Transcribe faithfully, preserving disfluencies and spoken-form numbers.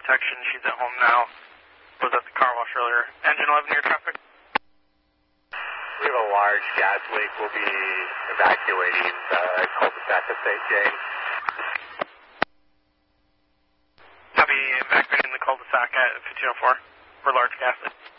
detection. She's at home now. Was at the car wash earlier. Engine eleven, near traffic. We have a large gas leak. We'll be evacuating the cul-de-sac of Saint James. I'll be evacuating the cul-de-sac at fifteen oh four for large gas leak.